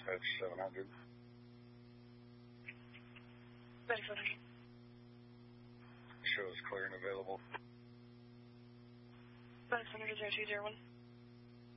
Dispatch 700. Ready for me. Show is clear and available. Ready for 0201.